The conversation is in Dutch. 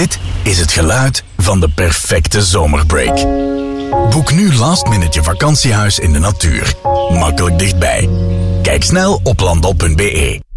Dit is het geluid van de perfecte zomerbreak. Boek nu last minute je vakantiehuis in de natuur. Makkelijk dichtbij. Kijk snel op landal.be.